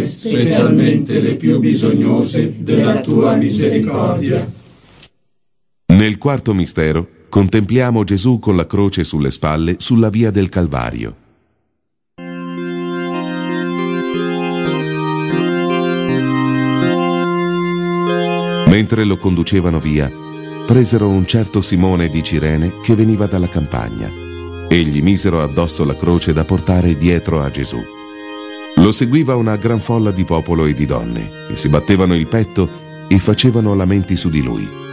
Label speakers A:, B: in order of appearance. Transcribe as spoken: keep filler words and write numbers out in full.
A: specialmente le più bisognose della tua misericordia.
B: Nel quarto mistero contempliamo Gesù con la croce sulle spalle sulla via del Calvario. Mentre lo conducevano via, presero un certo Simone di Cirene che veniva dalla campagna e gli misero addosso la croce da portare dietro a Gesù. Lo seguiva una gran folla di popolo e di donne, che si battevano il petto e facevano lamenti su di lui.